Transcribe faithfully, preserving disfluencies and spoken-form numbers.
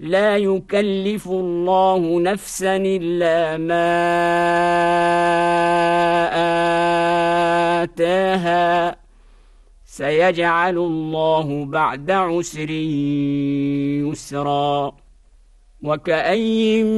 لا يكلف الله نفسا إلا ما آتاها سيجعل الله بعد عسر يسرا وكأين